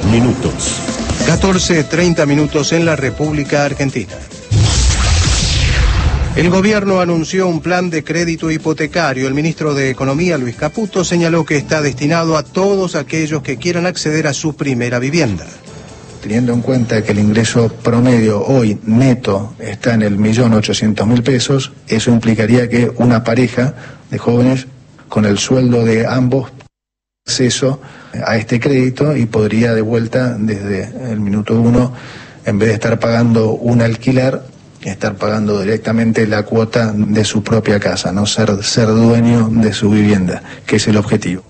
minutos. 14:30 minutos en la República Argentina. El gobierno anunció un plan de crédito hipotecario. El ministro de Economía, Luis Caputo, señaló que está destinado a todos aquellos que quieran acceder a su primera vivienda. Teniendo en cuenta que el ingreso promedio hoy neto está en el 1.800.000 pesos, eso implicaría que una pareja de jóvenes con el sueldo de ambos acceso a este crédito y podría de vuelta desde el minuto uno, en vez de estar pagando un alquiler, estar pagando directamente la cuota de su propia casa, no ser dueño de su vivienda, que es el objetivo.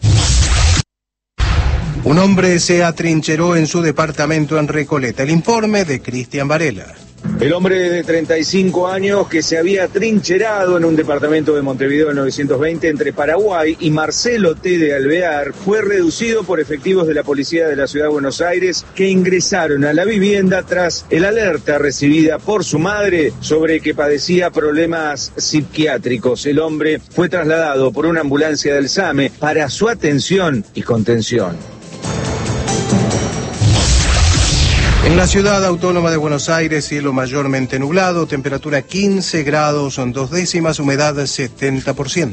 Un hombre se atrincheró en su departamento en Recoleta. El informe de Cristian Varela. El hombre de 35 años que se había trincherado en un departamento de Montevideo en 920 entre Paraguay y Marcelo T. de Alvear fue reducido por efectivos de la policía de la Ciudad de Buenos Aires que ingresaron a la vivienda tras el alerta recibida por su madre sobre que padecía problemas psiquiátricos. El hombre fue trasladado por una ambulancia del SAME para su atención y contención. En la ciudad autónoma de Buenos Aires, cielo mayormente nublado, temperatura 15 grados, son 2 décimas, humedad 70%.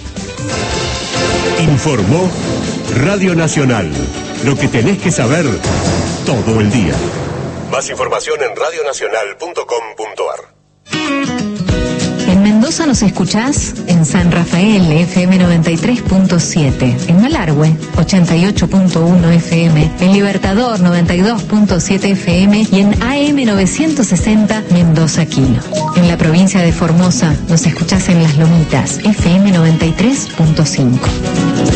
Informó Radio Nacional. Lo que tenés que saber todo el día. Más información en radionacional.com.ar. En Mendoza nos escuchás en San Rafael, FM 93.7, en Malargüe, 88.1 FM, en Libertador, 92.7 FM y en AM 960, Mendoza Quino. En la provincia de Formosa nos escuchás en Las Lomitas, FM 93.5.